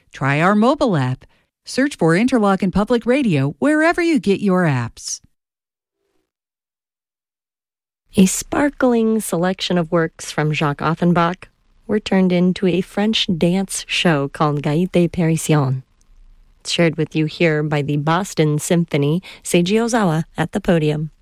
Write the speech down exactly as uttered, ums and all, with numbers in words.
Try our mobile app. Search for Interlochen Public Radio wherever you get your apps. A sparkling selection of works from Jacques Offenbach were turned into a French dance show called Gaieté Parisienne. It's shared with you here by the Boston Symphony, Seiji Ozawa at the podium.